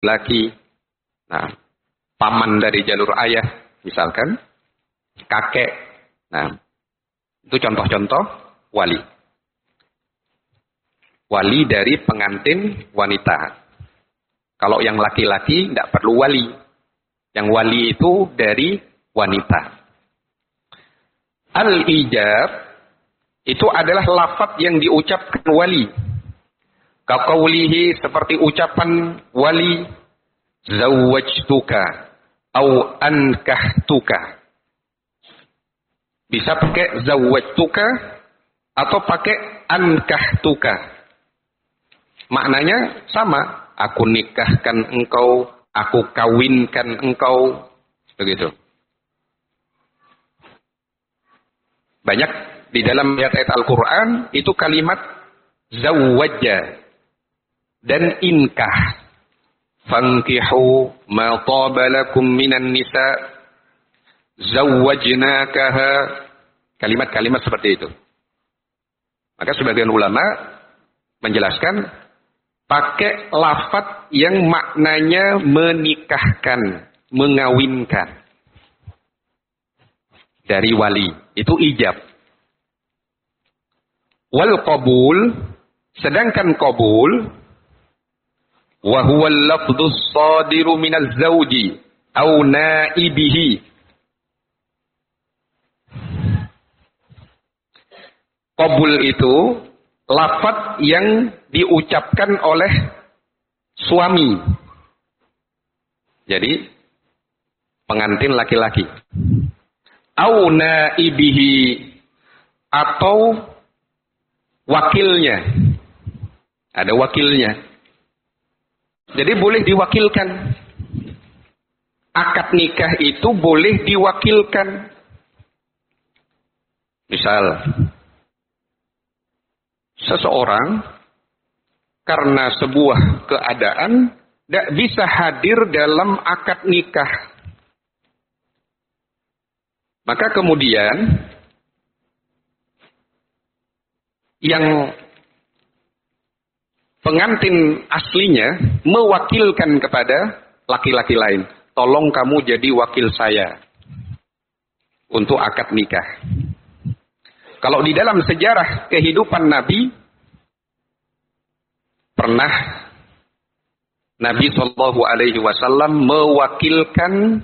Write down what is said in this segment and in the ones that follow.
laki. Nah, paman dari jalur ayah, misalkan, kakek. Nah, itu contoh-contoh wali. Wali dari pengantin wanita. Kalau yang laki-laki tidak perlu wali. Yang wali itu dari wanita. Al-ijab itu adalah lafaz yang diucapkan wali. Kaqaulihi, seperti ucapan wali, zawwajtuka au ankahtuka. Bisa pakai zawwajtuka atau pakai ankahtuka. Maknanya sama. Aku nikahkan engkau, aku kawinkan engkau. Begitu. Banyak di dalam ayat-ayat Al-Quran itu kalimat zawwajja dan inkah. Fankihu ma taba lakum minan nisa zawwajnakaha. Kalimat-kalimat seperti itu. Maka sebagian ulama menjelaskan pakai lafaz yang maknanya menikahkan, mengawinkan. Dari wali. Itu ijab. Wal qabul, sedangkan qabul, wa huwa al-lafdhu as-sadiru min az-zawji aw naibihi. Qabul itu lafaz yang diucapkan oleh suami. Jadi pengantin laki-laki. Au naibihi, atau wakilnya. Ada wakilnya. Jadi boleh diwakilkan. Akad nikah itu boleh diwakilkan. Misal, seseorang karena sebuah keadaan tidak bisa hadir dalam akad nikah. Maka kemudian yang pengantin aslinya mewakilkan kepada laki-laki lain. Tolong kamu jadi wakil saya untuk akad nikah. Kalau di dalam sejarah kehidupan Nabi, pernah Nabi SAW mewakilkan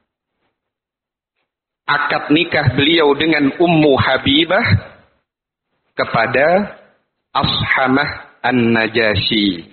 akad nikah beliau dengan Ummu Habibah kepada Ashamah An-Najasyi.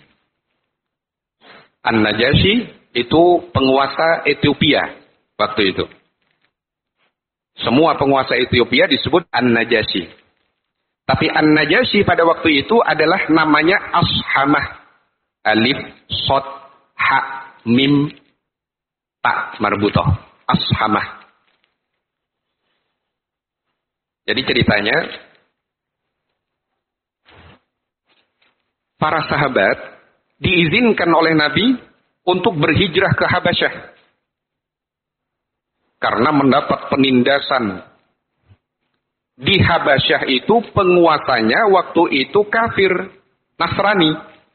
An-Najasyi itu penguasa Ethiopia waktu itu. Semua penguasa Ethiopia disebut An-Najasyi. Tapi An-Najasyi pada waktu itu adalah namanya Ashamah. Alif, Sod, Ha, Mim, Ta, marbutoh. Ashamah. Jadi ceritanya, para sahabat diizinkan oleh Nabi untuk berhijrah ke Habasyah. Karena mendapat penindasan. Di Habasyah itu penguasanya waktu itu kafir, Nasrani.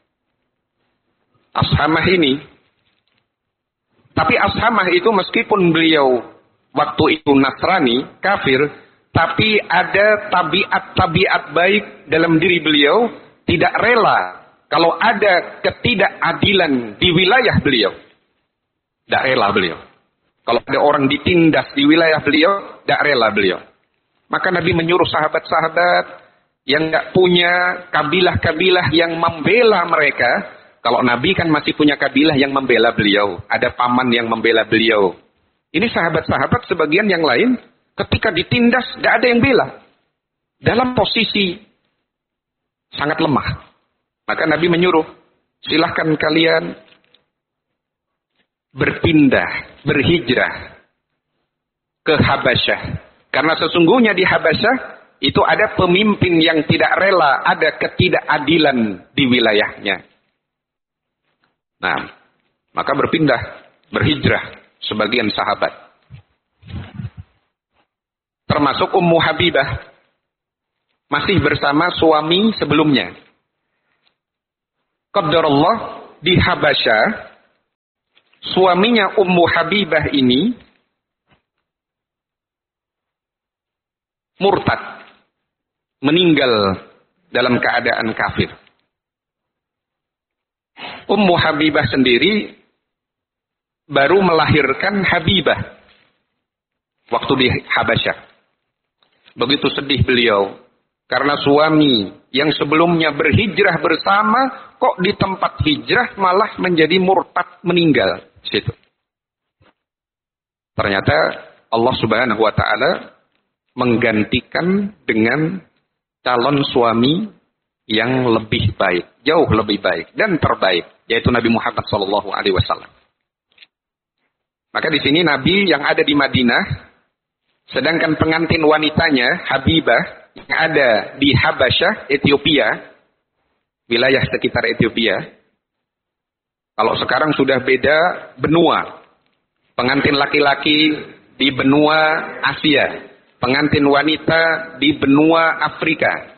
Ashamah ini. Tapi Ashamah itu meskipun beliau waktu itu Nasrani, kafir, tapi ada tabiat-tabiat baik dalam diri beliau, tidak rela kalau ada ketidakadilan di wilayah beliau. Tidak rela beliau. Kalau ada orang ditindas di wilayah beliau, tidak rela beliau. Maka Nabi menyuruh sahabat-sahabat yang nggak punya kabilah-kabilah yang membela mereka. Kalau Nabi kan masih punya kabilah yang membela beliau. Ada paman yang membela beliau. Ini sahabat-sahabat sebagian yang lain, ketika ditindas, nggak ada yang bela. Dalam posisi sangat lemah. Maka Nabi menyuruh, silahkan kalian berpindah, berhijrah ke Habasyah. Karena sesungguhnya di Habasyah itu ada pemimpin yang tidak rela, ada ketidakadilan di wilayahnya. Nah, maka berpindah, berhijrah sebagian sahabat. Termasuk Ummu Habibah. Masih bersama suami sebelumnya. Qadarullah di Habasyah suaminya Ummu Habibah ini murtad, meninggal dalam keadaan kafir. Ummu Habibah sendiri baru melahirkan Habibah waktu di Habasyah. Begitu sedih beliau karena suami yang sebelumnya berhijrah bersama kok di tempat hijrah malah menjadi murtad, meninggal di situ. Ternyata Allah Subhanahu wa taala menggantikan dengan calon suami yang lebih baik, jauh lebih baik dan terbaik, yaitu Nabi Muhammad SAW. Maka di sini Nabi yang ada di Madinah, sedangkan pengantin wanitanya Habibah yang ada di Habasyah, Ethiopia, wilayah sekitar Ethiopia. Kalau sekarang sudah beda benua. Pengantin laki-laki di benua Asia, pengantin wanita di benua Afrika.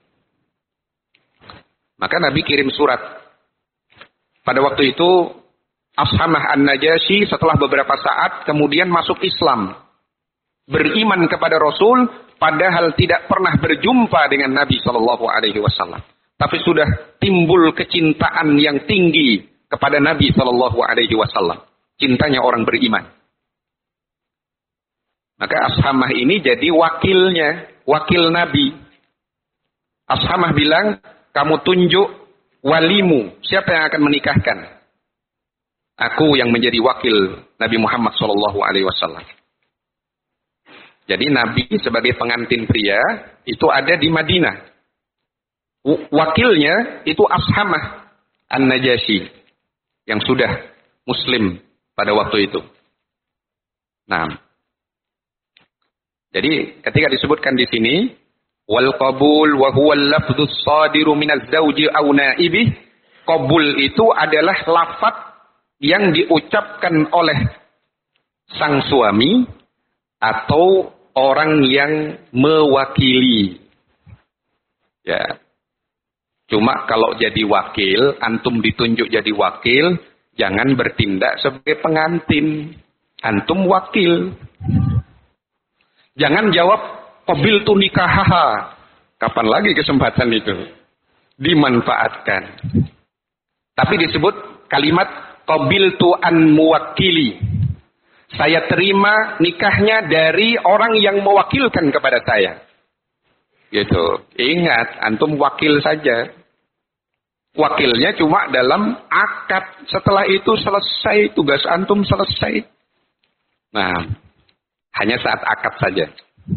Maka Nabi kirim surat. Pada waktu itu Ashamah An-Najasyi setelah beberapa saat kemudian masuk Islam. Beriman kepada Rasul padahal tidak pernah berjumpa dengan Nabi SAW. Tapi sudah timbul kecintaan yang tinggi kepada Nabi SAW. Cintanya orang beriman. Maka Ashamah ini jadi wakilnya, wakil Nabi. Ashamah bilang, kamu tunjuk walimu, siapa yang akan menikahkan? Aku yang menjadi wakil Nabi Muhammad SAW. Jadi Nabi sebagai pengantin pria itu ada di Madinah. Wakilnya itu Ashamah An-Najasyi yang sudah Muslim pada waktu itu. Nah, jadi ketika disebutkan di sini wal qabul wa huwa al-lafdhus sadiru minaz zawji aw naibih, qabul itu adalah lafaz yang diucapkan oleh sang suami atau orang yang mewakili. Ya. Cuma kalau jadi wakil, antum ditunjuk jadi wakil, jangan bertindak sebagai pengantin. Antum wakil. Jangan jawab qabiltu nikahaha. Kapan lagi kesempatan itu? Dimanfaatkan. Tapi disebut kalimat qabiltu an muwakkili. Saya terima nikahnya dari orang yang mewakilkan kepada saya. Gitu. Ingat, antum wakil saja. Wakilnya cuma dalam akad. Setelah itu selesai, tugas antum selesai. Nah, hanya saat akad saja.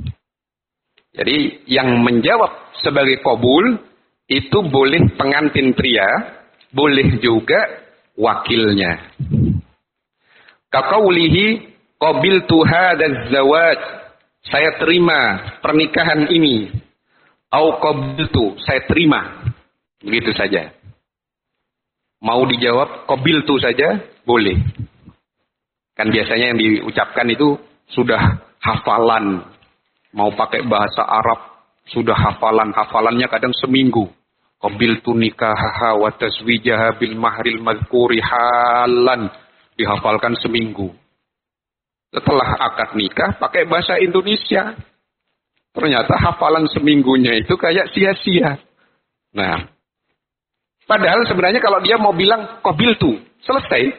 Jadi yang menjawab sebagai qabul itu boleh pengantin pria, boleh juga wakilnya. Kaqaulihi qabiltu hadzal zawaj, saya terima pernikahan ini. Au qabiltu, saya terima. Begitu saja. Mau dijawab qabiltu saja boleh. Kan biasanya yang diucapkan itu sudah hafalan. Mau pakai bahasa Arab, sudah hafalannya kadang seminggu. Qabiltu nikahaha wa tazwijaha bil mahril madhkuri halan. Dihafalkan seminggu. Setelah akad nikah pakai bahasa Indonesia. Ternyata hafalan seminggunya itu kayak sia-sia. Nah, padahal sebenarnya kalau dia mau bilang qabiltu, selesai.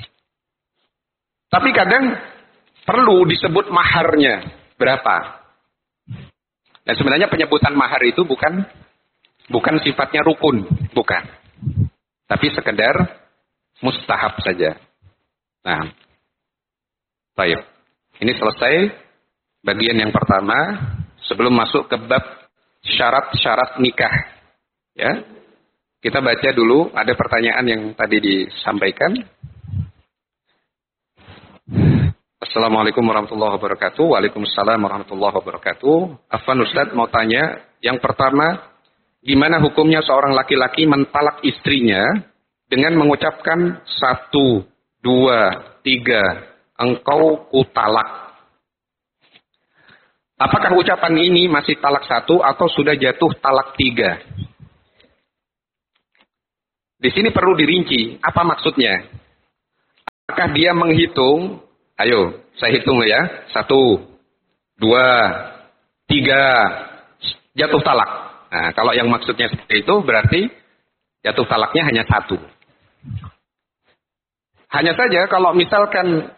Tapi kadang perlu disebut maharnya berapa. Nah, sebenarnya penyebutan mahar itu bukan sifatnya rukun, bukan. Tapi sekedar mustahab saja. Nah, baik. Ini selesai bagian yang pertama sebelum masuk ke bab syarat-syarat nikah. Ya. Kita baca dulu ada pertanyaan yang tadi disampaikan. Assalamualaikum warahmatullahi wabarakatuh. Waalaikumsalam warahmatullahi wabarakatuh. Afwan Ustadz mau tanya, yang pertama, gimana hukumnya seorang laki-laki mentalak istrinya dengan mengucapkan 1, 2, 3, engkau kutalak. Apakah ucapan ini masih talak 1 atau sudah jatuh talak 3? Di sini perlu dirinci, apa maksudnya? apakah dia menghitung, ayo saya hitung ya, 1, 2, 3, jatuh talak. Nah, kalau yang maksudnya seperti itu berarti jatuh talaknya hanya 1. Hanya saja kalau misalkan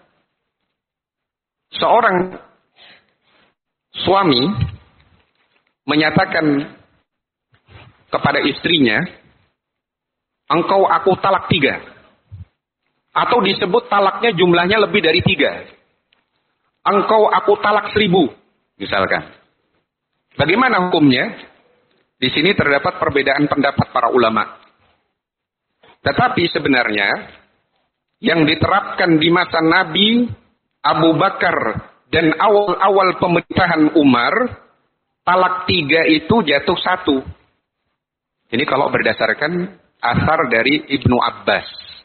seorang suami menyatakan kepada istrinya, engkau aku talak 3. Atau disebut talaknya jumlahnya lebih dari 3. Engkau aku talak 1000. Misalkan. Bagaimana hukumnya? Di sini terdapat perbedaan pendapat para ulama. Tetapi sebenarnya yang diterapkan di masa Nabi, Abu Bakar, dan awal-awal pemerintahan Umar, talak 3 itu jatuh 1. Ini kalau berdasarkan asar dari Ibnu Abbas.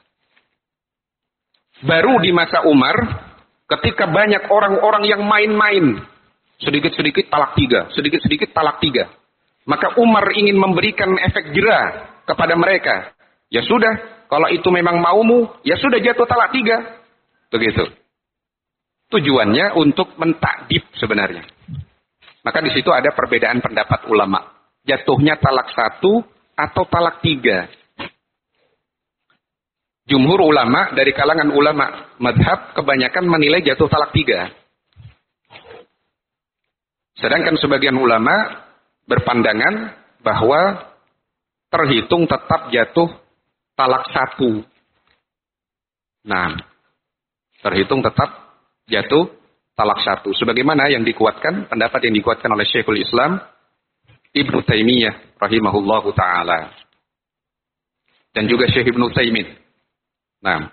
Baru di masa Umar, ketika banyak orang-orang yang main-main, sedikit-sedikit talak 3, sedikit-sedikit talak 3. Maka Umar ingin memberikan efek jera kepada mereka. Ya sudah, kalau itu memang maumu, ya sudah jatuh talak 3. Begitu. Tujuannya untuk mentakdib sebenarnya. Maka di situ ada perbedaan pendapat ulama. Jatuhnya talak 1 atau talak 3. Jumhur ulama dari kalangan ulama madhab kebanyakan menilai jatuh talak 3. Sedangkan sebagian ulama berpandangan bahwa terhitung tetap jatuh talak 1. Nah, terhitung tetap jatuh talak 1. Sebagaimana yang dikuatkan, pendapat yang dikuatkan oleh Syekhul Islam Ibnu Taimiyah rahimahullahu ta'ala. Dan juga Syekh Ibnu Taimin. Nah,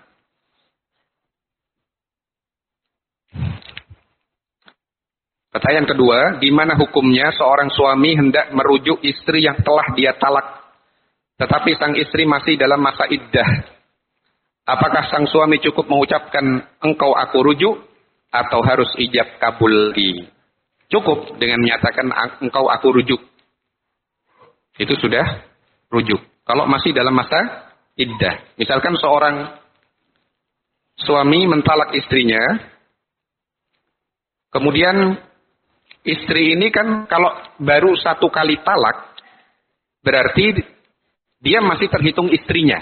pertanyaan kedua, di mana hukumnya seorang suami hendak merujuk istri yang telah dia talak, tetapi sang istri masih dalam masa iddah? Apakah sang suami cukup mengucapkan engkau aku rujuk, atau harus ijab kabul? Cukup dengan menyatakan engkau aku rujuk. Itu sudah rujuk. Kalau masih dalam masa iddah. Misalkan seorang suami mentalak istrinya, kemudian istri ini kan kalau baru 1 kali talak, berarti dia masih terhitung istrinya.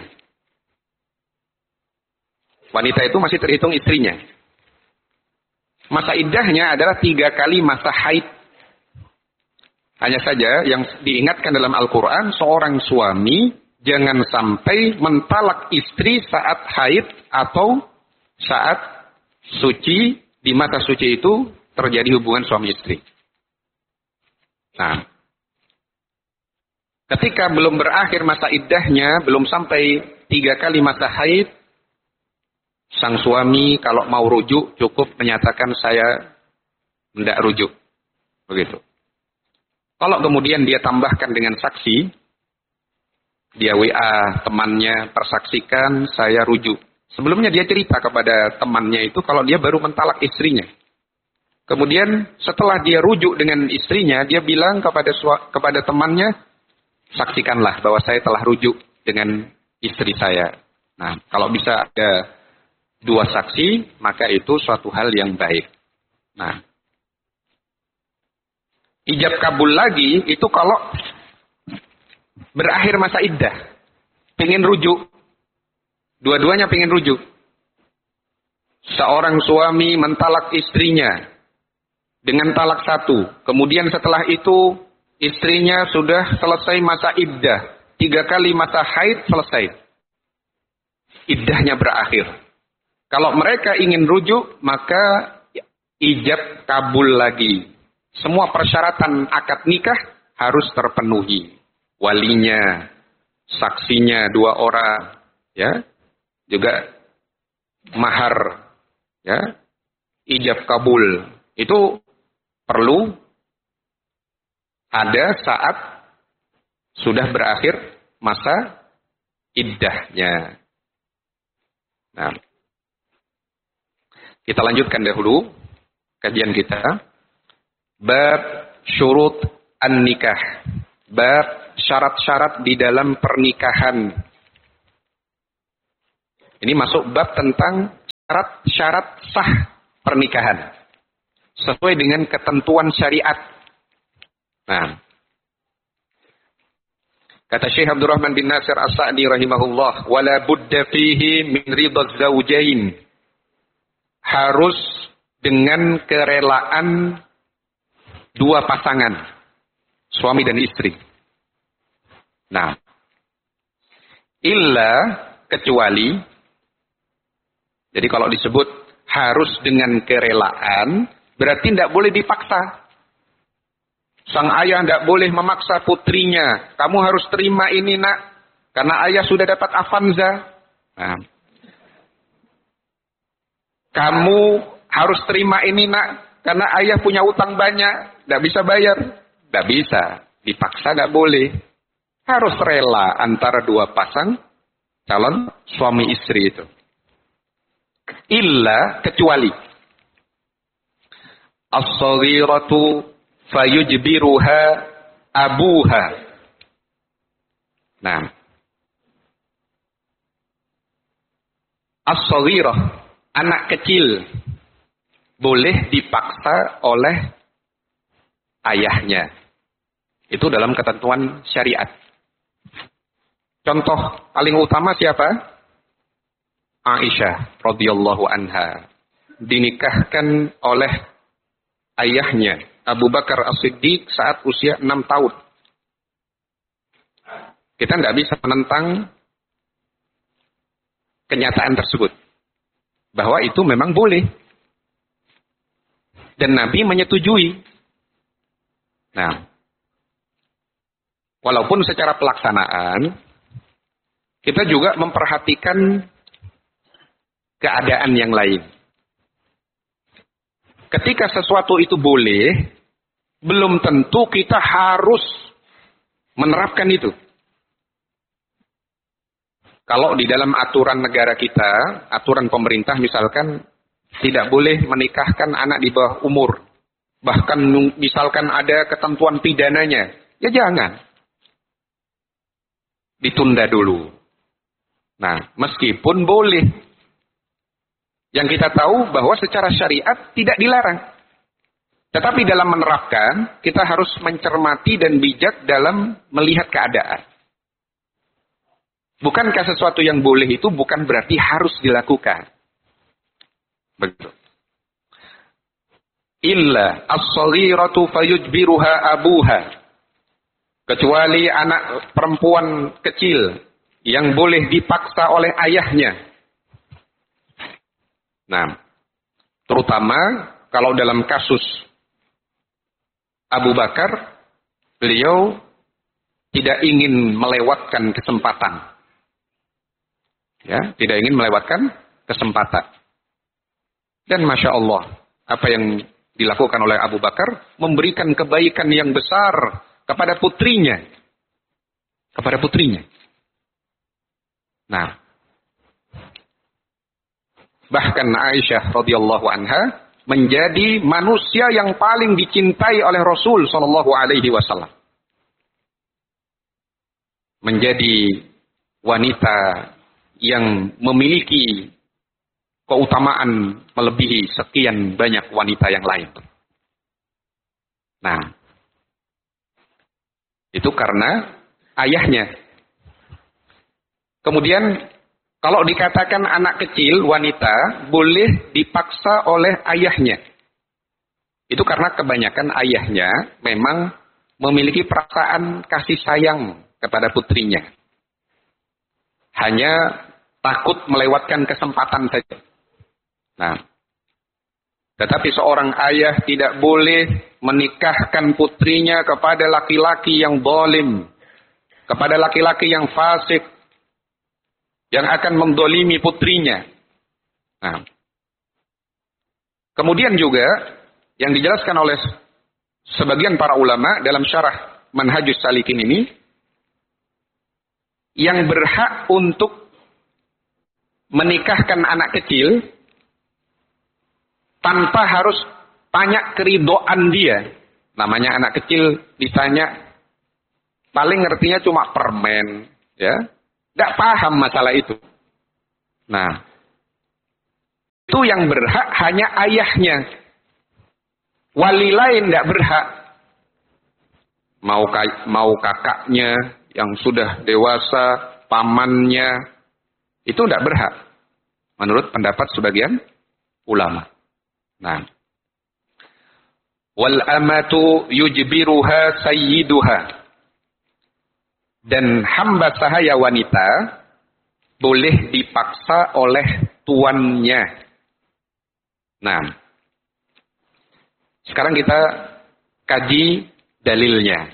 Wanita itu masih terhitung istrinya. Masa iddahnya adalah 3 kali masa haid. Hanya saja yang diingatkan dalam Al-Quran, seorang suami jangan sampai mentalak istri saat haid atau saat suci, di masa suci itu terjadi hubungan suami istri. Nah, ketika belum berakhir masa iddahnya, belum sampai 3 kali masa haid, sang suami kalau mau rujuk cukup menyatakan saya hendak rujuk. Begitu. Kalau kemudian dia tambahkan dengan saksi, dia WA temannya, persaksikan saya rujuk. Sebelumnya dia cerita kepada temannya itu kalau dia baru mentalak istrinya. Kemudian setelah dia rujuk dengan istrinya, dia bilang kepada temannya, saksikanlah bahwa saya telah rujuk dengan istri saya. Nah, kalau bisa ada 2 saksi, maka itu suatu hal yang baik. Nah, ijab kabul lagi itu kalau berakhir masa iddah, pengen rujuk, dua-duanya pengen rujuk. Seorang suami mentalak istrinya dengan talak 1, kemudian setelah itu istrinya sudah selesai masa iddah, 3 kali masa haid selesai, iddahnya berakhir. Kalau mereka ingin rujuk, maka ijab kabul lagi. Semua persyaratan akad nikah harus terpenuhi. Walinya, saksinya 2 orang, ya, juga mahar, ya, ijab kabul itu perlu ada saat sudah berakhir masa iddahnya. Nah, kita lanjutkan dahulu kajian kita. Bab syurut an-nikah. Bab syarat-syarat di dalam pernikahan. Ini masuk bab tentang syarat sah pernikahan sesuai dengan ketentuan syariat. Nah, kata Syekh Abdurrahman bin Nasir As-Sa'di rahimahullah, wala budda fihi min ridha zawjain. Harus dengan kerelaan dua pasangan, suami dan istri. Nah, illa kecuali, jadi kalau disebut harus dengan kerelaan, berarti tidak boleh dipaksa. Sang ayah tidak boleh memaksa putrinya. Kamu harus terima ini nak. Karena ayah sudah dapat Avanza. Nah. Kamu harus terima ini nak. Karena ayah punya utang banyak. Tidak bisa bayar. Tidak bisa. Dipaksa tidak boleh. Harus rela antara dua pasang calon suami istri itu. Illa kecuali. As-saghiratu fayujbiruha abuha. Nah, as-saghirah, anak kecil, boleh dipaksa oleh ayahnya. Itu dalam ketentuan syariat. Contoh paling utama siapa? Aisyah radhiyallahu anha. Dinikahkan oleh ayahnya Abu Bakar As-Siddiq saat usia 6 tahun. Kita tidak bisa menentang kenyataan tersebut. Bahwa itu memang boleh. Dan Nabi menyetujui. Nah, walaupun secara pelaksanaan, kita juga memperhatikan keadaan yang lain. Ketika sesuatu itu boleh, belum tentu kita harus menerapkan itu. Kalau di dalam aturan negara kita, aturan pemerintah misalkan, tidak boleh menikahkan anak di bawah umur. Bahkan misalkan ada ketentuan pidananya, ya jangan. Ditunda dulu. Nah, meskipun boleh. Yang kita tahu bahwa secara syariat tidak dilarang. Tetapi dalam menerapkan, kita harus mencermati dan bijak dalam melihat keadaan. Bukankah sesuatu yang boleh itu bukan berarti harus dilakukan. Begitu. Illa as-saghiratu fayujbiruha abuha. Kecuali anak perempuan kecil yang boleh dipaksa oleh ayahnya. Nah, terutama kalau dalam kasus Abu Bakar, beliau tidak ingin melewatkan kesempatan. Ya, tidak ingin melewatkan kesempatan. Dan Masya Allah, apa yang dilakukan oleh Abu Bakar, memberikan kebaikan yang besar kepada putrinya. Kepada putrinya. Nah, bahkan Aisyah radhiyallahu anha menjadi manusia yang paling dicintai oleh Rasul sallallahu alaihi wasallam. Menjadi wanita yang memiliki keutamaan melebihi sekian banyak wanita yang lain. Nah, itu karena ayahnya. Kemudian kalau dikatakan anak kecil, wanita, boleh dipaksa oleh ayahnya. Itu karena kebanyakan ayahnya memang memiliki perasaan kasih sayang kepada putrinya. Hanya takut melewatkan kesempatan saja. Nah, tetapi seorang ayah tidak boleh menikahkan putrinya kepada laki-laki yang zalim, kepada laki-laki yang fasik, yang akan mendolimi putrinya. Nah, kemudian juga yang dijelaskan oleh sebagian para ulama dalam syarah Manhajus Salikin ini, yang berhak untuk menikahkan anak kecil tanpa harus tanya keridoan dia. Namanya anak kecil ditanya, paling ngertinya cuma permen, ya. Tidak paham masalah itu. Nah, itu yang berhak hanya ayahnya. Wali lain tidak berhak. Mau kakaknya yang sudah dewasa, pamannya, itu tidak berhak. Menurut pendapat sebagian ulama. Nah, wal amatu yujbiruha sayyiduha. Dan hamba sahaya wanita boleh dipaksa oleh tuannya. Nah, sekarang kita kaji dalilnya.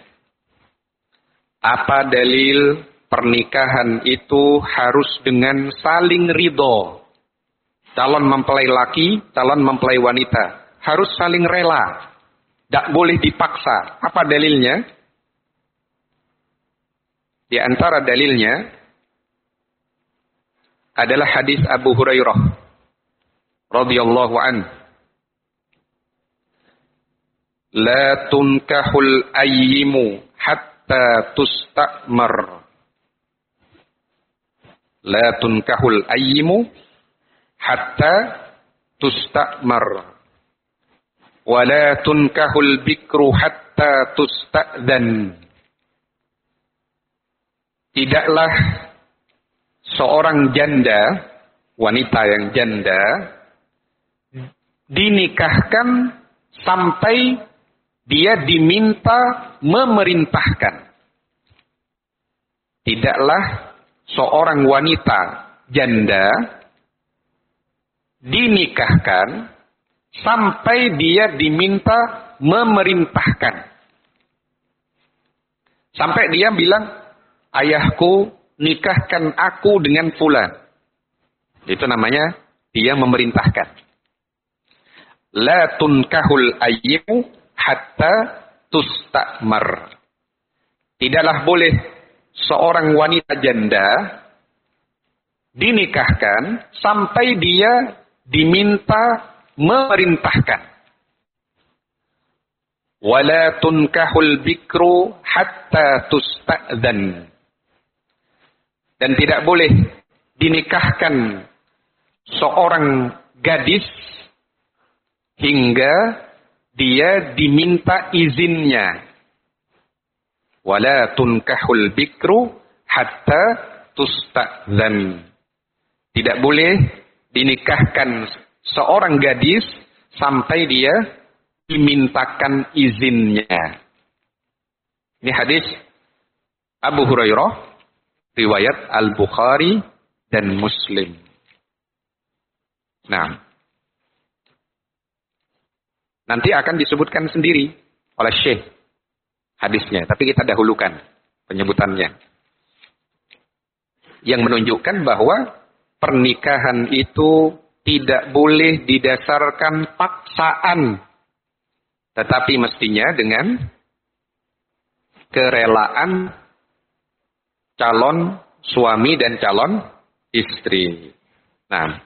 Apa dalil pernikahan itu harus dengan saling ridho? Calon mempelai laki, calon mempelai wanita. Harus saling rela. Tidak boleh dipaksa. Apa dalilnya? Di antara dalilnya adalah hadis Abu Hurairah radhiyallahu anhu. La tunkahul ayyimu hatta tustamar. La tunkahul ayyimu hatta tustamar. Wa la tunkahul bikru hatta tusta'dan. Tidaklah seorang janda, wanita yang janda, dinikahkan sampai dia diminta memerintahkan. Tidaklah seorang wanita janda dinikahkan sampai dia diminta memerintahkan. Sampai dia bilang, ayahku nikahkan aku dengan fulan. Itu namanya dia memerintahkan. La tunkahul ayyimu hatta tustamar. Tidaklah boleh seorang wanita janda dinikahkan sampai dia diminta memerintahkan. Wala tunkahul bikru hatta tusta'dzan. Dan tidak boleh dinikahkan seorang gadis hingga dia diminta izinnya. Wala tunkahul bikru hatta tusta'dzan. Tidak boleh dinikahkan seorang gadis sampai dia dimintakan izinnya. Ini hadis Abu Hurairah, riwayat Al-Bukhari dan Muslim. Nah, nanti akan disebutkan sendiri oleh Syekh hadisnya, tapi kita dahulukan penyebutannya. Yang menunjukkan bahwa pernikahan itu tidak boleh didasarkan paksaan, tetapi mestinya dengan kerelaan calon suami dan calon istri. Nah,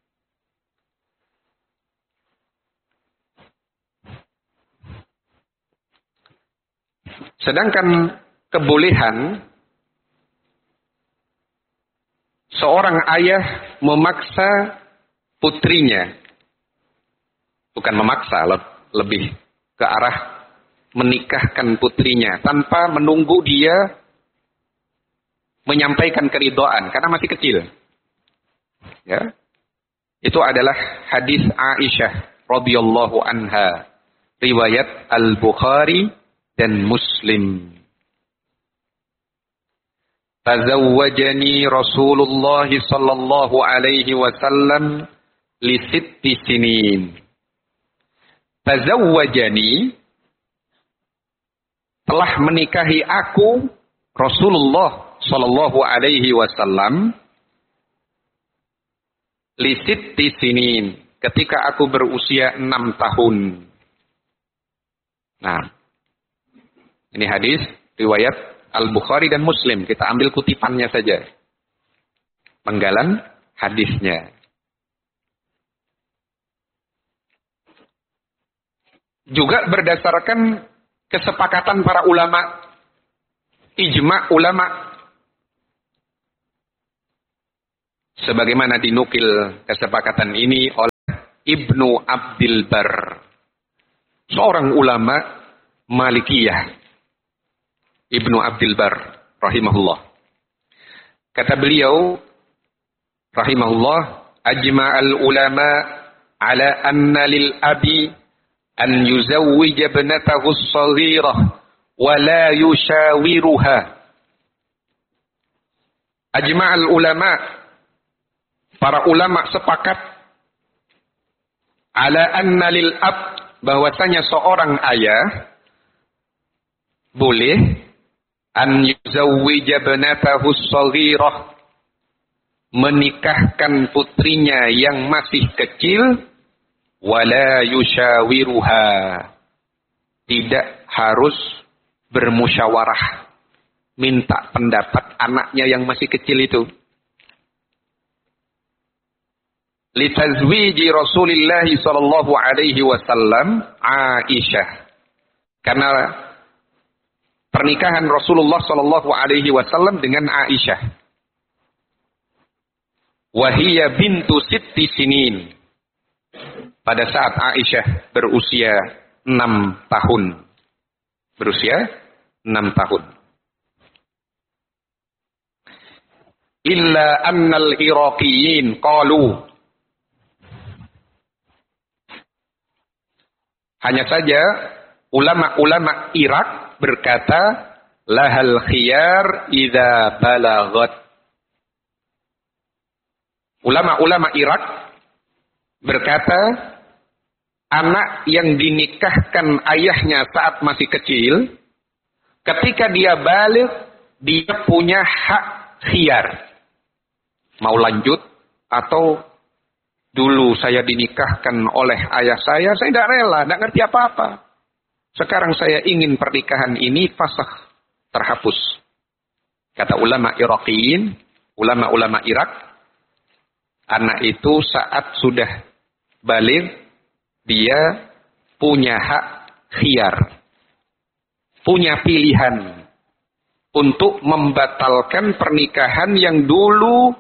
sedangkan kebolehan seorang ayah memaksa putrinya, bukan memaksa, lebih ke arah menikahkan putrinya tanpa menunggu dia menyampaikan keridhaan karena masih kecil. Ya. Itu adalah hadis Aisyah radhiyallahu anha, riwayat Al-Bukhari dan Muslim. Tazawwajani Rasulullah sallallahu alaihi wasallam li 6 sinin. Tazawwajani, telah menikahi aku Rasulullah sallallahu alaihi wasallam li 6 sinin, ketika aku berusia 6 tahun. Nah, ini hadis riwayat Al-Bukhari dan Muslim. Kita ambil kutipannya saja, penggalan hadisnya. Juga berdasarkan kesepakatan para ulama, ijma' ulama, sebagaimana dinukil kesepakatan ini oleh Ibnu Abdil Bar, seorang ulama Malikiyah. Ibnu Abdil Bar rahimahullah. Kata beliau rahimahullah, ajma'al ulama ala anna lil abi an yuzawwija ibnatahu as-saghirah wa la yushawiruha. Ajma'al ulama, para ulama sepakat ala anna lil ab, bahwasanya seorang ayah boleh an yuzawwija ibnatahu as-saghirah, menikahkan putrinya yang masih kecil, wala yushawiruha, tidak harus bermusyawarah, minta pendapat anaknya yang masih kecil itu. Litazwiji Rasulillah sallallahu alaihi wasallam Aisyah, karena pernikahan Rasulullah sallallahu alaihi wasallam dengan Aisyah. Wahiyya bintu sitti sinin, pada saat Aisyah berusia 6 tahun. Berusia 6 tahun. Illa annal Iraqiyin qalu, hanya saja ulama-ulama Irak berkata, lahal khiyar idza balagat. Ulama-ulama Irak berkata, anak yang dinikahkan ayahnya saat masih kecil, ketika dia balik, dia punya hak khiyar. Mau lanjut atau dulu saya dinikahkan oleh ayah saya tidak rela, tidak ngerti apa-apa. Sekarang saya ingin pernikahan ini fasakh, terhapus. Kata ulama Iraqiyin, ulama-ulama Irak, anak itu saat sudah balik, dia punya hak khiyar, punya pilihan untuk membatalkan pernikahan yang dulu.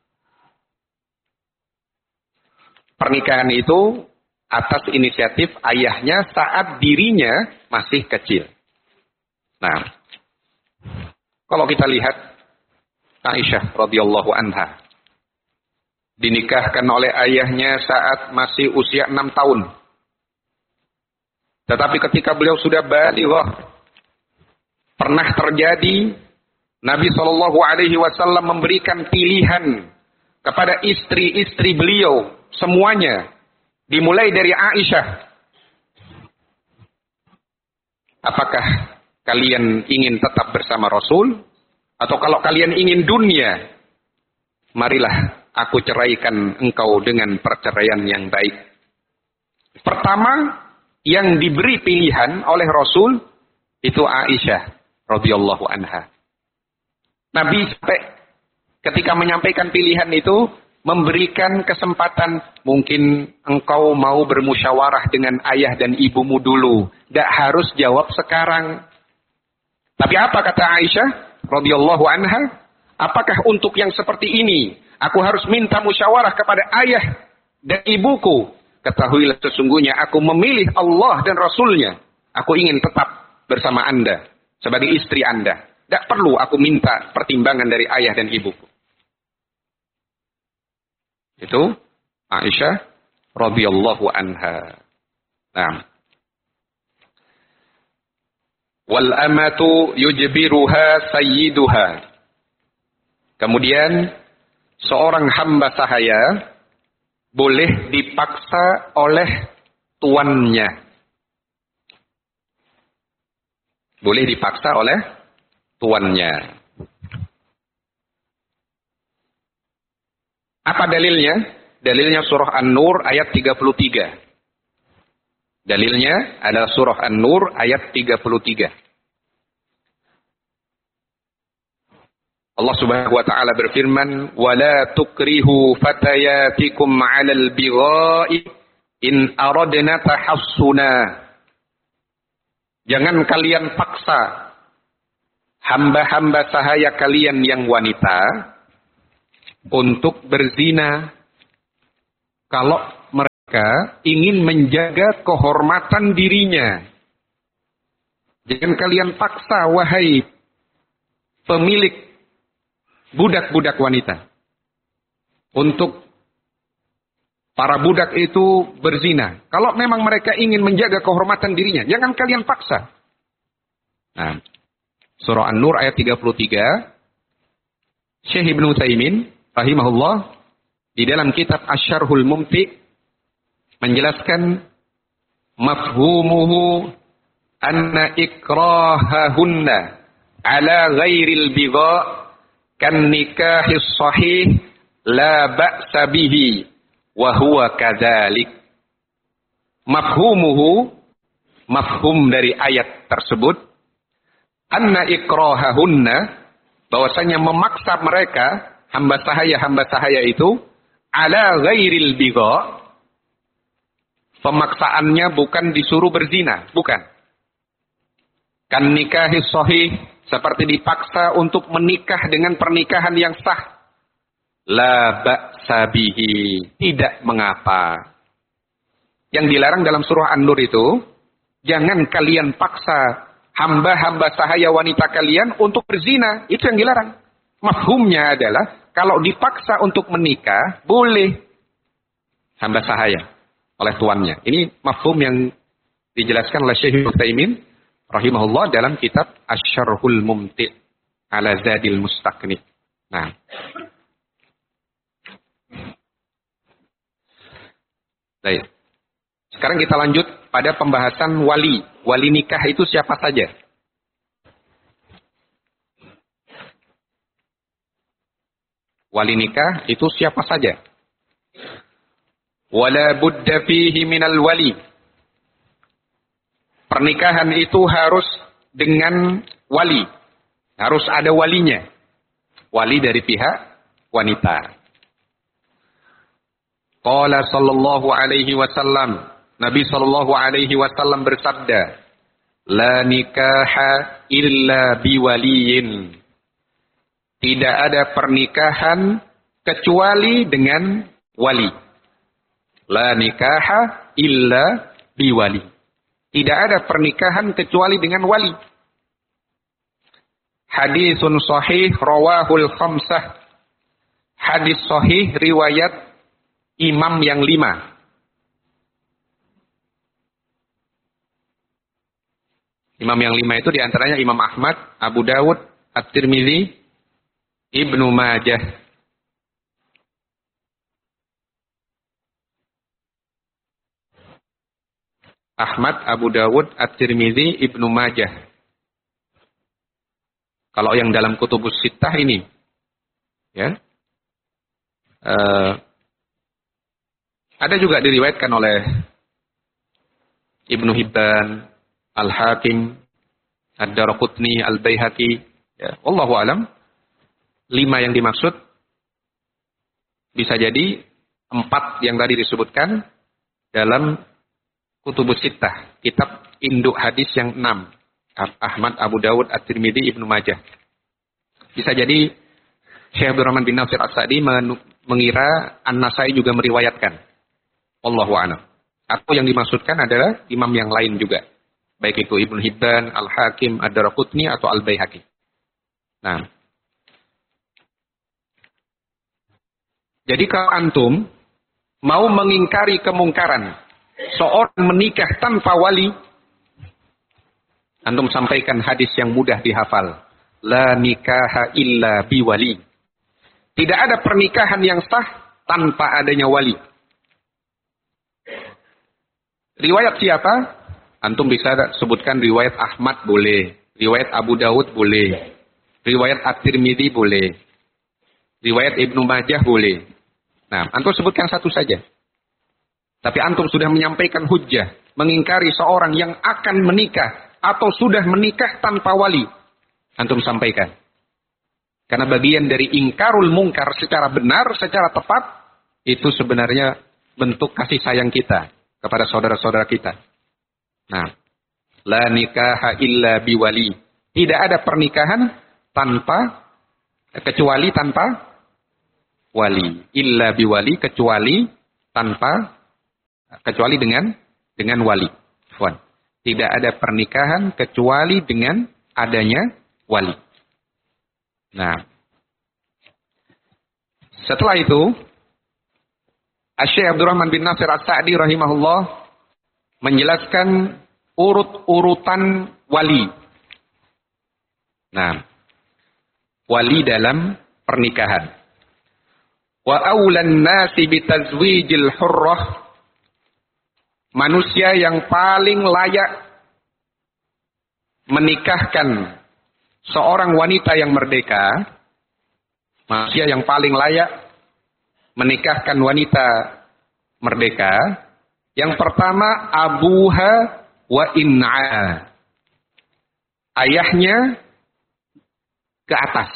Pernikahan itu atas inisiatif ayahnya saat dirinya masih kecil. Nah, kalau kita lihat Aisyah radhiyallahu anha dinikahkan oleh ayahnya saat masih usia 6 tahun. Tetapi ketika beliau sudah balighah, pernah terjadi Nabi SAW memberikan pilihan kepada istri-istri beliau semuanya, dimulai dari Aisyah. Apakah kalian ingin tetap bersama Rasul? Atau kalau kalian ingin dunia, marilah aku ceraikan engkau dengan perceraian yang baik. Pertama yang diberi pilihan oleh Rasul itu Aisyah radhiyallahu anha. Nabi sampai ketika menyampaikan pilihan itu memberikan kesempatan, mungkin engkau mau bermusyawarah dengan ayah dan ibumu dulu, tidak harus jawab sekarang. Tapi apa kata Aisyah radhiyallahu anha? Apakah untuk yang seperti ini aku harus minta musyawarah kepada ayah dan ibuku? Ketahuilah sesungguhnya aku memilih Allah dan Rasulnya. Aku ingin tetap bersama Anda sebagai istri Anda. Tidak perlu aku minta pertimbangan dari ayah dan ibuku. Itu Aisyah radhiyallahu anha. Nah. Wal amatu yujbiruha sayyiduha. Kemudian seorang hamba sahaya boleh dipaksa oleh tuannya. Boleh dipaksa oleh tuannya. Apa dalilnya? Dalilnya surah An-Nur ayat 33. Dalilnya adalah surah An-Nur ayat 33. Allah Subhanahu wa taala berfirman, "Wala tukrihu fatayatikum 'alal bigha'i in aradna tahassuna." Jangan kalian paksa hamba-hamba sahaya kalian yang wanita untuk berzina kalau ingin menjaga kehormatan dirinya. Jangan kalian paksa, wahai pemilik budak-budak wanita, untuk para budak itu berzina. Kalau memang mereka ingin menjaga kehormatan dirinya, jangan kalian paksa. Nah, surah An-Nur ayat 33, Syekh Ibnu Utsaimin rahimahullah di dalam kitab Asy-Syarhul Mumti' menjelaskan mafhumuhu anna ikrahahunna ala ghairil bigha kan nikahis sahih la ba'sa bihi wa huwa kadzalik. Mafhumuhu, mafhum dari ayat tersebut, anna ikrahahunna, bahwasanya memaksa mereka hamba sahaya itu ala ghairil bigha, pemaksaannya bukan disuruh berzina, bukan. Kan nikahis sahih, seperti dipaksa untuk menikah dengan pernikahan yang sah. La ba'sa bihi, tidak mengapa. Yang dilarang dalam surah An-Nur itu, jangan kalian paksa hamba-hamba sahaya wanita kalian untuk berzina, itu yang dilarang. Mafhumnya adalah kalau dipaksa untuk menikah, boleh hamba sahaya oleh tuannya. Ini mafhum yang dijelaskan oleh Syekh Ibnu Utsaimin rahimahullah dalam kitab Asy-Syarhul Mumti' ala Zadil Mustaqni. Nah, baik. Sekarang kita lanjut pada pembahasan wali. Wali nikah itu siapa saja? Wali nikah itu siapa saja? Wala budda fihi minal wali. Pernikahan itu harus dengan wali. Harus ada walinya. Wali dari pihak wanita. Qala sallallahu alaihi wasallam, Nabi sallallahu alaihi wasallam bersabda, la nikaha illa biwaliyin. Tidak ada pernikahan kecuali dengan wali. La nikaha illa biwali. Tidak ada pernikahan kecuali dengan wali. Hadisun sahih rawahul khamsah. Hadis sahih riwayat imam yang 5. Imam yang 5 itu diantaranya Imam Ahmad, Abu Dawud, At-Tirmidzi, Ibnu Majah. Ahmad, Abu Dawud, At-Tirmidzi, Ibnu Majah. Kalau yang dalam kutubus sittah ini, ya, ada juga diriwayatkan oleh Ibnu Hibban, Al-Hakim, Ad-Daraqutni, Al-Baihaqi. Ya, wallahu alam. 5 yang dimaksud bisa jadi 4 yang tadi disebutkan dalam kutubus sittah, kitab induk hadis yang 6. Ahmad, Abu Dawud, At-Tirmidzi, Ibnu Majah. Bisa jadi Syekh Abdul Rahman bin Nasir As-Sa'di mengira An-Nasai juga meriwayatkan. Wallahu a'lam. Atau yang dimaksudkan adalah imam yang lain juga. Baik itu Ibnu Hibban, Al-Hakim, Ad-Daraqutni atau Al-Baihaqi. Nah, jadi kalau antum mau mengingkari kemungkaran seorang menikah tanpa wali, antum sampaikan hadis yang mudah dihafal. La nikaha illa biwali. Tidak ada pernikahan yang sah tanpa adanya wali. Riwayat siapa? Antum bisa sebutkan riwayat Ahmad boleh, riwayat Abu Dawud boleh, riwayat At-Tirmidzi boleh, riwayat Ibnu Majah boleh. Nah, antum sebutkan satu saja. Tapi antum sudah menyampaikan hujjah, mengingkari seorang yang akan menikah atau sudah menikah tanpa wali. Antum sampaikan. Karena bagian dari ingkarul mungkar secara benar, secara tepat, itu sebenarnya bentuk kasih sayang kita kepada saudara-saudara kita. Nah, la nikaha illa biwali. Tidak ada pernikahan kecuali tanpa wali. Illa biwali, kecuali tanpa kecuali dengan wali. Tidak ada pernikahan kecuali dengan adanya wali. Nah, setelah itu Asy-Syaikh Abdurrahman bin Nasir As-Sa'di rahimahullah menjelaskan urut-urutan wali. Nah, wali dalam pernikahan. Wa awlan nasi bitazwijil hurrah, manusia yang paling layak menikahkan seorang wanita yang merdeka, manusia yang paling layak menikahkan wanita merdeka, yang pertama abuha wa in'a, ayahnya ke atas,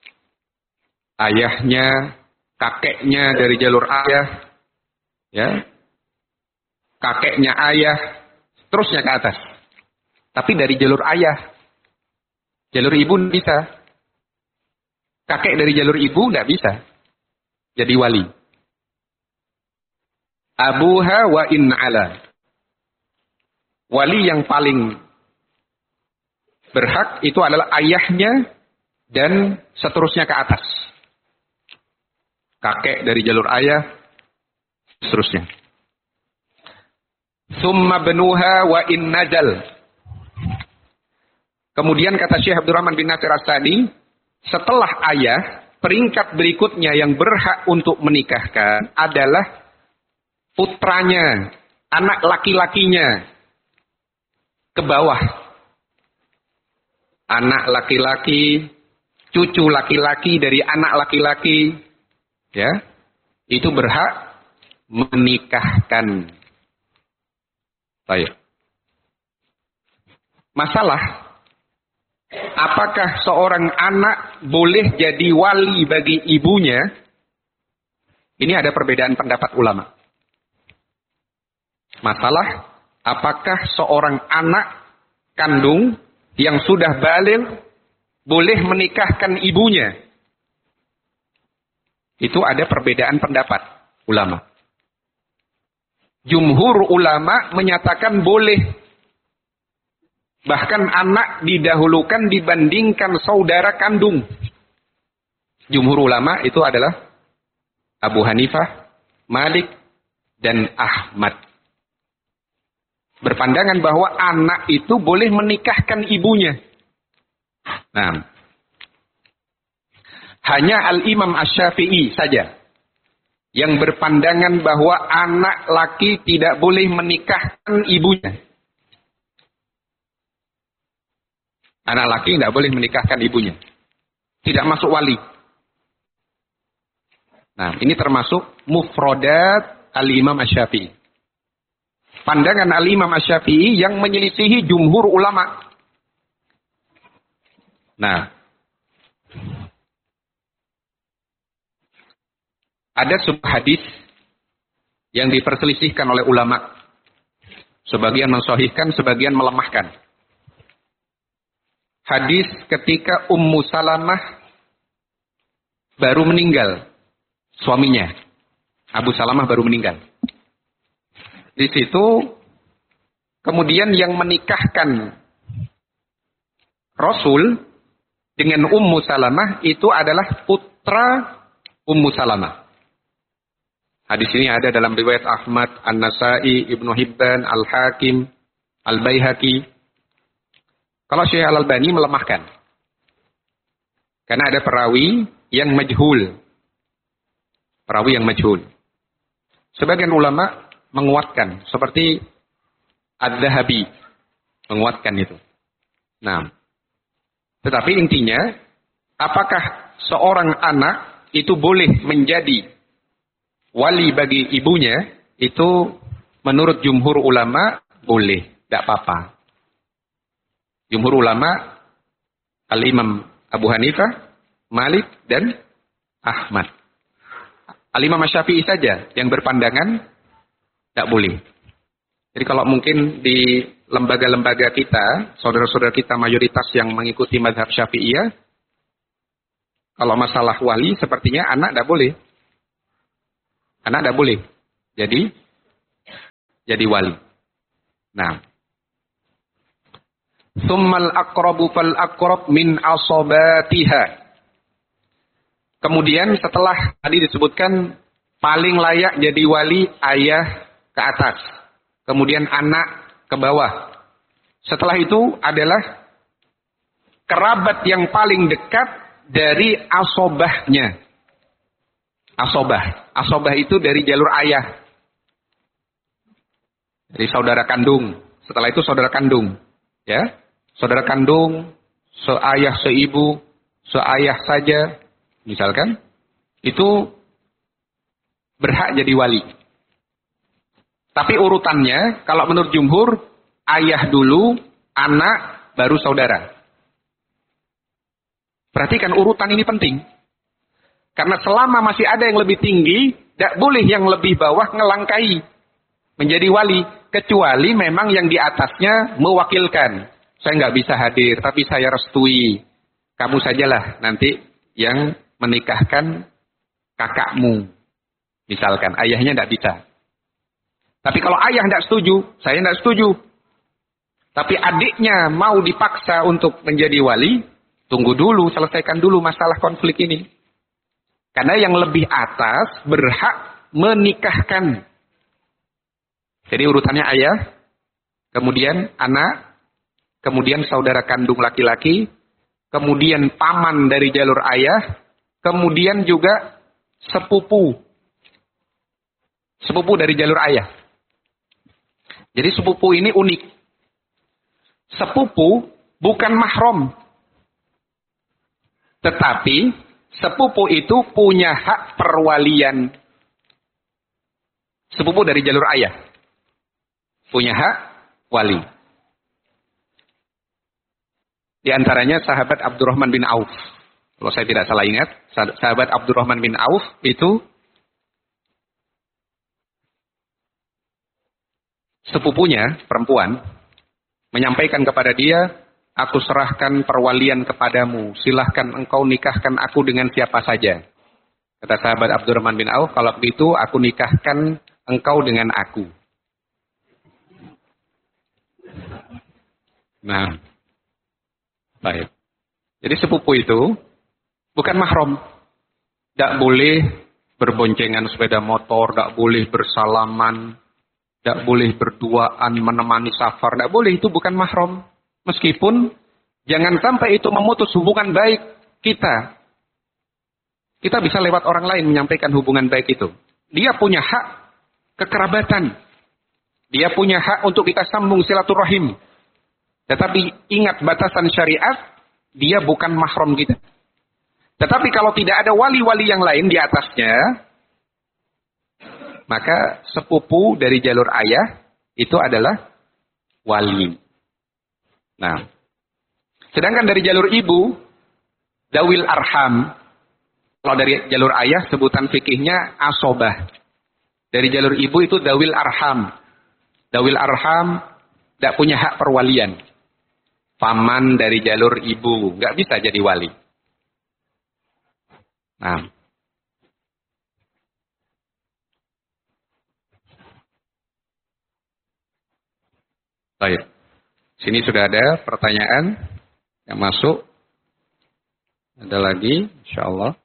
ayahnya, kakeknya dari jalur ayah, ya, kakeknya ayah, terusnya ke atas. Tapi dari jalur ayah, jalur ibu tidak bisa. Kakek dari jalur ibu tidak bisa jadi wali. Abuha wa in'ala, wali yang paling berhak itu adalah ayahnya dan seterusnya ke atas. Kakek dari jalur ayah, seterusnya. Summa benuha wa in najal. Kemudian kata Syekh Abdurrahman bin Nasir As-Sa'di, setelah ayah, peringkat berikutnya yang berhak untuk menikahkan adalah putranya, anak laki-lakinya, ke bawah. Anak laki-laki, cucu laki-laki dari anak laki-laki, ya, itu berhak menikahkan. Baik. Masalah, apakah seorang anak boleh jadi wali bagi ibunya? Ini ada perbedaan pendapat ulama. Masalah, apakah seorang anak kandung yang sudah baligh boleh menikahkan ibunya? Itu ada perbedaan pendapat ulama. Jumhur ulama menyatakan boleh. Bahkan anak didahulukan dibandingkan saudara kandung. Jumhur ulama itu adalah Abu Hanifah, Malik, dan Ahmad. Berpandangan bahwa anak itu boleh menikahkan ibunya. Nah, hanya Al-Imam Asy-Syafi'i saja yang berpandangan bahwa anak laki tidak boleh menikahkan ibunya. Anak laki tidak boleh menikahkan ibunya. Tidak masuk wali. Nah, ini termasuk mufrodat Al-Imam Asy-Syafi'i. Pandangan Al-Imam Asy-Syafi'i yang menyelisihi jumhur ulama. Nah, ada sebuah hadis yang diperselisihkan oleh ulama. Sebagian mensahihkan, sebagian melemahkan. Hadis ketika Ummu Salamah baru meninggal, suaminya Abu Salamah baru meninggal. Di situ kemudian yang menikahkan Rasul dengan Ummu Salamah itu adalah putra Ummu Salamah. Hadis ini ada dalam riwayat Ahmad, An-Nasai, Ibnu Hibban, Al-Hakim, Al-Baihaqi. Kalau Syekh Al-Albani melemahkan. Karena ada perawi yang majhul. Perawi yang majhul. Sebagian ulama menguatkan. Seperti Ad-Dhahabi. Menguatkan itu. Nah. Tetapi intinya, apakah seorang anak itu boleh menjadi wali bagi ibunya? Itu menurut jumhur ulama boleh. Tidak apa-apa. Jumhur ulama, Al-Imam Abu Hanifah, Malik, dan Ahmad. Al-Imam Asy-Syafi'i saja yang berpandangan tidak boleh. Jadi kalau mungkin di lembaga-lembaga kita, saudara-saudara kita mayoritas yang mengikuti mazhab Syafi'iyah, kalau masalah wali sepertinya anak tidak boleh. Anak tidak boleh. Jadi jadi wali. Nah, tsummal aqrabu fal aqrab min asobatiha. Kemudian setelah tadi disebutkan paling layak jadi wali ayah ke atas, kemudian anak ke bawah. Setelah itu adalah kerabat yang paling dekat dari asobahnya. Asobah itu dari jalur ayah. Dari saudara kandung. Setelah itu saudara kandung. Ya, saudara kandung, seayah seibu, seayah saja, misalkan, itu berhak jadi wali. Tapi urutannya, kalau menurut jumhur, ayah dulu, anak, baru saudara. Perhatikan urutan ini penting. Karena selama masih ada yang lebih tinggi, tidak boleh yang lebih bawah ngelangkai menjadi wali. Kecuali memang yang di atasnya mewakilkan. Saya nggak bisa hadir, tapi saya restui. Kamu sajalah nanti yang menikahkan kakakmu. Misalkan, ayahnya tidak bisa. Tapi kalau ayah tidak setuju, saya tidak setuju. Tapi adiknya mau dipaksa untuk menjadi wali, tunggu dulu, selesaikan dulu masalah konflik ini. Karena yang lebih atas berhak menikahkan. Jadi urutannya ayah, kemudian anak, kemudian saudara kandung laki-laki, kemudian paman dari jalur ayah, kemudian juga sepupu. Sepupu dari jalur ayah. Jadi sepupu ini unik. Sepupu bukan mahram. Tetapi sepupu itu punya hak perwalian. Sepupu dari jalur ayah. Punya hak wali. Di antaranya sahabat Abdurrahman bin Auf. Kalau saya tidak salah ingat, sahabat Abdurrahman bin Auf itu sepupunya perempuan menyampaikan kepada dia, aku serahkan perwalian kepadamu, silahkan engkau nikahkan aku dengan siapa saja. Kata sahabat Abdurrahman bin Auf, kalau begitu aku nikahkan engkau dengan aku. Nah, baik. Jadi sepupu itu bukan mahram. Tidak boleh berboncengan sepeda motor, tidak boleh bersalaman, tidak boleh berduaan menemani safar, tidak boleh, itu bukan mahram. Meskipun jangan sampai itu memutus hubungan baik kita. Kita bisa lewat orang lain menyampaikan hubungan baik itu. Dia punya hak kekerabatan. Dia punya hak untuk kita sambung silaturahim. Tetapi ingat batasan syariat, dia bukan mahram kita. Tetapi kalau tidak ada wali-wali yang lain di atasnya, maka sepupu dari jalur ayah itu adalah wali. Nah, sedangkan dari jalur ibu, dawil arham. Kalau dari jalur ayah, sebutan fikihnya asobah. Dari jalur ibu itu dawil arham. Dawil arham tidak punya hak perwalian. Paman dari jalur ibu, nggak bisa jadi wali. Nah, baik. Sini sudah ada pertanyaan yang masuk. Ada lagi, insya Allah.